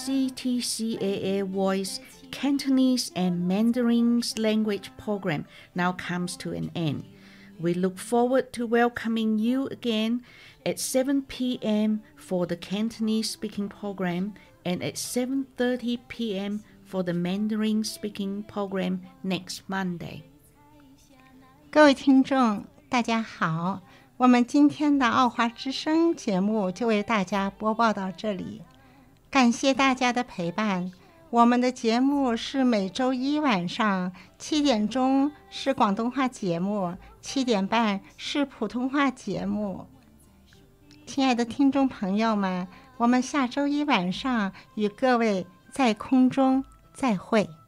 CTCAA Voice Cantonese and Mandarin language program now comes to an end. We look forward to welcoming you again at 7 p.m. for the Cantonese speaking program and at 7:30 p.m. for the Mandarin speaking program next Monday. 各位听众，大家好，我们今天的奥华之声节目就为大家播报到这里，感谢大家的陪伴。我们的节目是每周一晚上7点钟是广东话节目，7点半是普通话节目。亲爱的听众朋友们，我们下周一晚上与各位在空中再会。